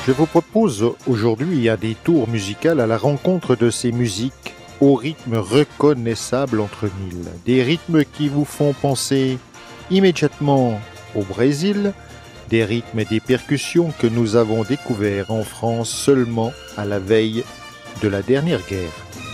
Je vous propose aujourd'hui un détour musical à la rencontre de ces musiques au rythme reconnaissable entre mille. Des rythmes qui vous font penser immédiatement au Brésil, des rythmes et des percussions que nous avons découverts en France seulement à la veille de la dernière guerre.